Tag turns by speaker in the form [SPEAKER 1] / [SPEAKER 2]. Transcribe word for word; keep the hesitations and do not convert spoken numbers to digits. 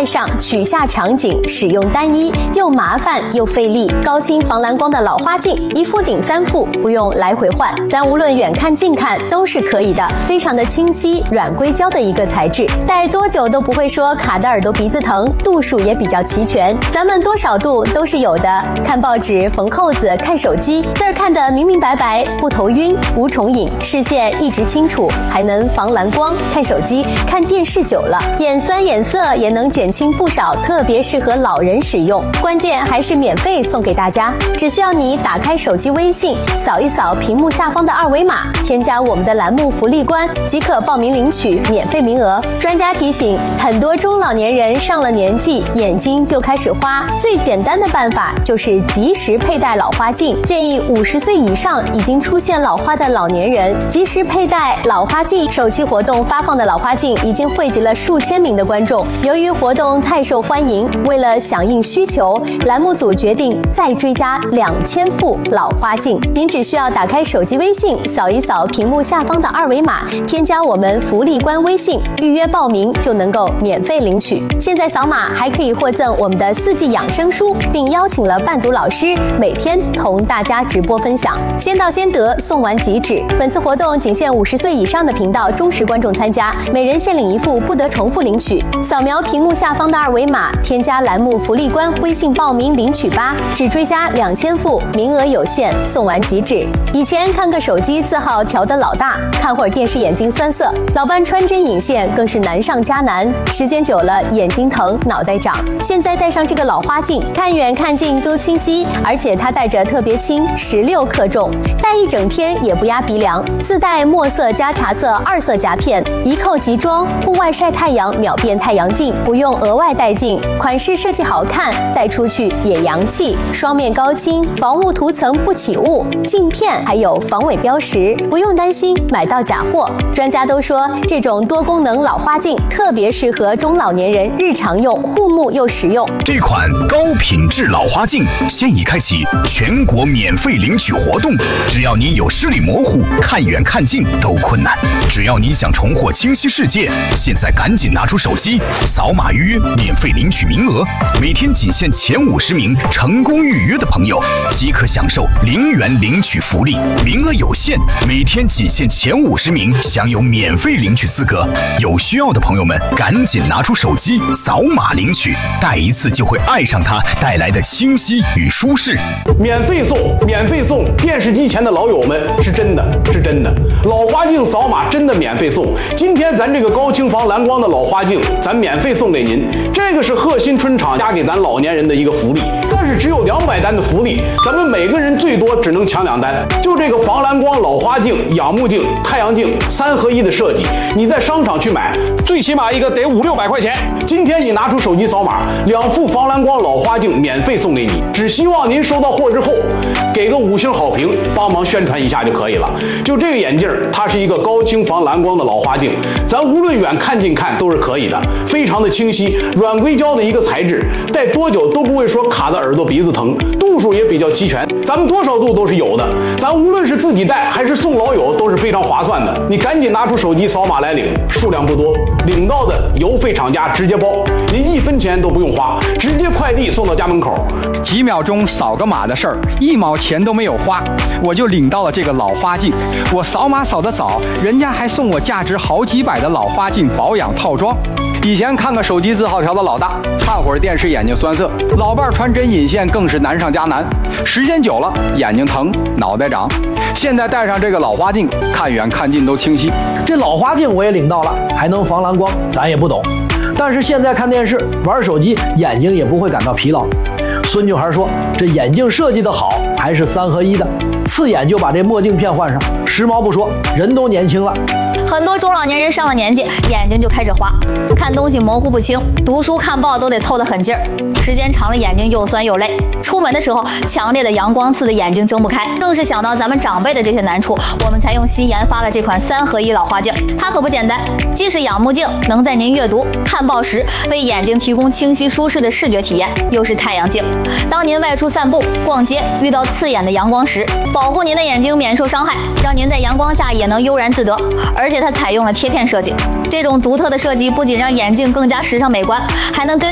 [SPEAKER 1] 戴上取下场景，使用单一又麻烦又费力。高清防蓝光的老花镜，一副顶三副，不用来回换，咱无论远看近看都是可以的，非常的清晰，软硅胶的一个材质，戴多久都不会说卡的耳朵鼻子疼，度数也比较齐全，咱们多少度都是有的。看报纸、缝扣子、看手机，字儿看得明明白白，不头晕，无重影，视线一直清楚，还能防蓝光。看手机、看电视久了，眼酸眼涩也能减轻不少，特别适合老人使用。关键还是免费送给大家，只需要你打开手机微信，扫一扫屏幕下方的二维码，添加我们的栏目福利官，即可报名领取免费名额。专家提醒，很多中老年人上了年纪，眼睛就开始花，最简单的办法就是及时佩戴老花镜。建议五十岁以上已经出现老花的老年人及时佩戴老花镜。首期活动发放的老花镜已经汇集了数千名的观众，由于活动太受欢迎，为了响应需求，栏目组决定再追加两千副老花镜。您只需要打开手机微信，扫一扫屏幕下方的二维码，添加我们福利官微信，预约报名就能够免费领取。现在扫码还可以获赠我们的四季养生书，并邀请了伴读老师每天同大家直播分享，先到先得，送完即止。本次活动仅限五十岁以上的频道忠实观众参加，每人限领一副，不得重复领取。扫描屏幕下方的二维码，添加栏目福利官微信报名领取吧，只追加两千副，名额有限，送完即止。以前看个手机字号调得老大，看会儿电视眼睛酸涩，老伴穿针引线更是难上加难，时间久了眼睛疼，脑袋胀。现在戴上这个老花镜，看远看近都清晰，而且它戴着特别轻，十六克重，戴一整天也不压鼻梁。自带墨色加茶色二色夹片，一扣即装，户外晒太阳秒变太阳镜，不用额外带镜。款式设计好看，戴出去也洋气。双面高清，防雾涂层不起雾，镜片还有防伪标识，不用担心买到假货。专家都说，这种多功能老花镜特别适合中老年人日常用，护目又实用。
[SPEAKER 2] 这款高品质老花镜现已开启全国免费领取活动，只要你有视力模糊，看远看近都困难，只要你想重获清晰世界，现在赶紧拿出手机，扫码预约，免费领取名额。每天仅限前五十名成功预约的朋友，即可享受零元领取福利，名额有限，每天仅限前五十名享有免费领取资格。有需要的朋友们，赶紧拿出手机，扫码领取，戴一次就会爱上它带来的清晰与舒适。
[SPEAKER 3] 免费送，免费送！电视机前的老友们，是真的，是真的。老花镜扫码真的免费送。今天咱这个高清防蓝光的老花镜，咱免费送给您。这个是贺新春厂加给咱老年人的一个福利，但是只有两百单的福利，咱们每个人最多只能抢两单。就这个防蓝光老花镜、仰慕镜、太阳镜三合一的设计，你在商场去买，最起码一个得五六百块钱。今天你拿出手机扫码，两副防蓝光老花镜免费送给你。只希望您收到货之后，给个五星好评，帮忙宣传一下就可以了。就这个眼镜，它是一个高清防蓝光的老花镜，咱无论远看近看都是可以的，非常的清晰，软硅胶的一个材质，戴多久都不会说卡的耳朵鼻子疼，度数也比较齐全，咱们多少度都是有的。咱无论是自己戴还是送老友都是非常划算的。你赶紧拿出手机扫码来领，数量不多，领到的邮费厂家直接包，您一分钱都不用花，直接快递送到家门口。
[SPEAKER 4] 几秒钟扫个码的事儿，一毛钱都没有花，我就领到了这个老花镜。我扫码扫得早，人家还送我价值好几百的老花镜保养套装。以前看个手机字号调的老大，看会儿电视眼睛酸涩，老伴儿穿针引线更是难上加难，时间久了眼睛疼，脑袋长。现在戴上这个老花镜，看远看近都清晰。
[SPEAKER 5] 这老花镜我也领到了，还能防蓝光，咱也不懂。但是现在看电视、玩手机，眼睛也不会感到疲劳。孙女孩说，这眼镜设计的好，还是三合一的，刺眼就把这墨镜片换上，时髦不说，人都年轻了。
[SPEAKER 6] 很多中老年人上了年纪，眼睛就开始花，看东西模糊不清，读书看报都得凑得很劲儿，时间长了眼睛又酸又累。出门的时候，强烈的阳光刺得眼睛睁不开。更是想到咱们长辈的这些难处，我们才用心研发了这款三合一老花镜。它可不简单，既是仰慕镜，能在您阅读、看报时为眼睛提供清晰舒适的视觉体验，又是太阳镜。当您外出散步、逛街，遇到刺眼的阳光时，保护您的眼睛免受伤害，让您在阳光下也能悠然自得。而且它采用了贴片设计，这种独特的设计不仅让眼镜更加时尚美观，还能根